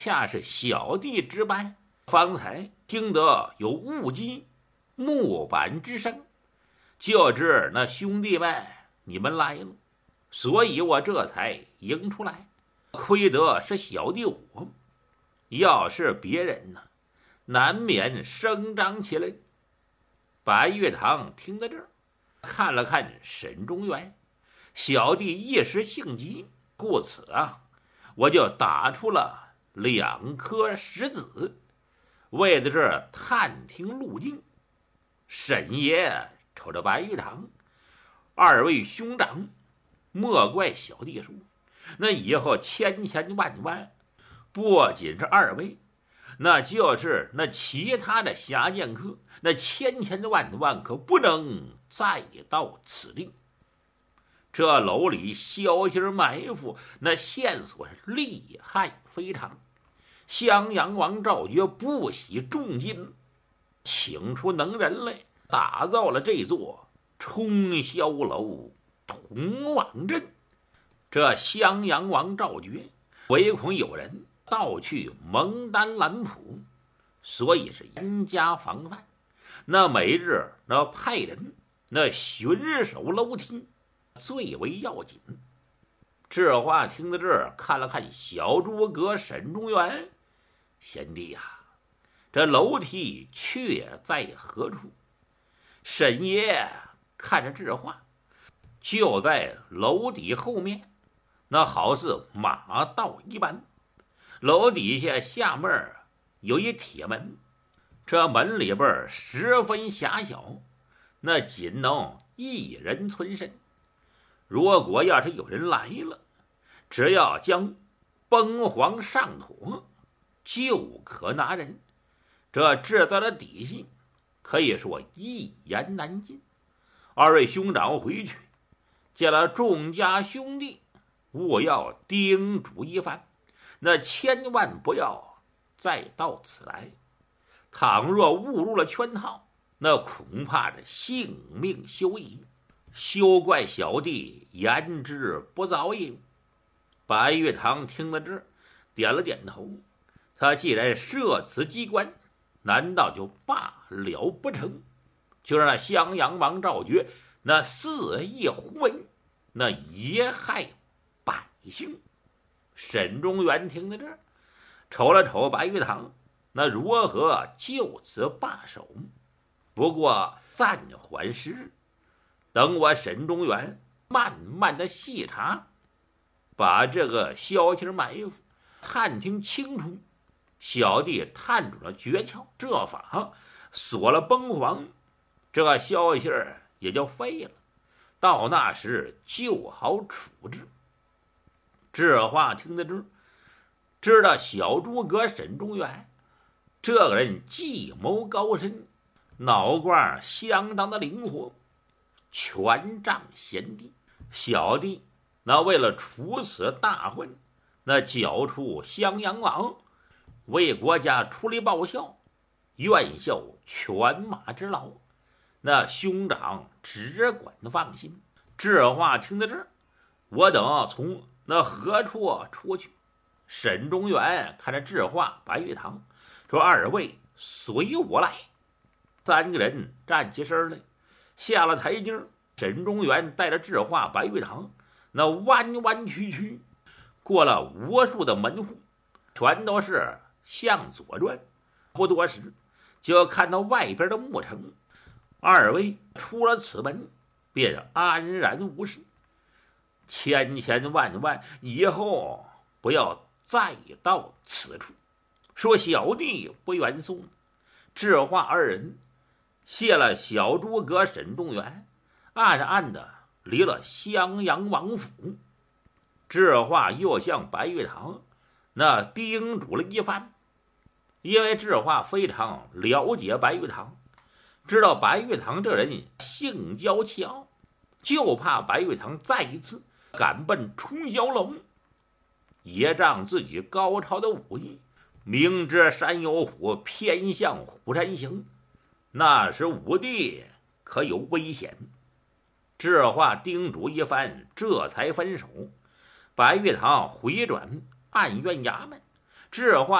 恰是小弟值班，方才听得有误击木板之声，就知那兄弟们你们来了，所以我这才迎出来。亏得是小弟我，要是别人呢，难免声张起来。白玉堂听到这儿，看了看沈中原，小弟一时性急，故此我就打出了2颗石子，为的是探听路径。沈爷瞅着白玉堂，二位兄长，莫怪小弟说，那以后千万，不仅是二位，那就是那其他的侠剑客，那千万可不能再到此地。这楼里消息埋伏，那线索是厉害非常。襄阳王赵觉不惜重金，请出能人来，打造了这座冲霄楼铜网阵。这襄阳王赵觉唯恐有人盗去蒙丹蓝谱，所以是严加防范。那每日那派人那巡守楼梯最为要紧。这话听到这儿，看了看小诸葛沈中原，贤弟这楼梯却在何处？沈爷看着这话，就在楼底后面，那好似马道一般。楼底下下面有一铁门，这门里边十分狭小，那仅能一人存身。如果要是有人来了，只要将崩簧上妥，就可拿人。这制造的底细可以说一言难尽。二位兄长回去见了众家兄弟，务要叮嘱一番，那千万不要再到此来。倘若误入了圈套，那恐怕是性命休矣。休怪小弟言之不早也。白玉堂听了这，点了点头。他既然设此机关，难道就罢了不成？就让那襄阳王赵觉那肆意胡为，那贻害百姓。沈中原听到这儿，瞅了瞅白玉堂，那如何就此罢手？不过暂缓时日，等我沈中原慢慢的细查，把这个消息埋伏探听清楚，小弟探准了诀窍，这法锁了崩簧，这消息也就废了，到那时就好处置。这话听得知道小诸葛沈中原这个人计谋高深，脑瓜相当的灵活，权杖贤弟。小弟那为了除此大患，那缴出襄阳王，为国家出力报效，愿效犬马之劳。那兄长只管放心。这话听到这儿，我等从那何处出去？沈中原看着这话，白玉堂说：“二位随我来。”三个人站起身来，下了台阶。沈中原带着这话，白玉堂那弯弯曲曲过了无数的门户，全都是向左转。不多时，就看到外边的牧城。二位出了此门，便安然无事。千万以后不要再到此处。说小弟不愿送。这话二人谢了小诸葛沈中原，暗的离了襄阳王府。这话又向白玉堂那叮嘱了一番，因为这话非常了解白玉堂，知道白玉堂这人性骄气傲，就怕白玉堂再一次赶奔冲霄楼，也仗自己高超的武艺，明知山有虎，偏向虎山行，那时武帝可有危险。这话叮嘱一番，这才分手。白玉堂回转暗院衙门， 这话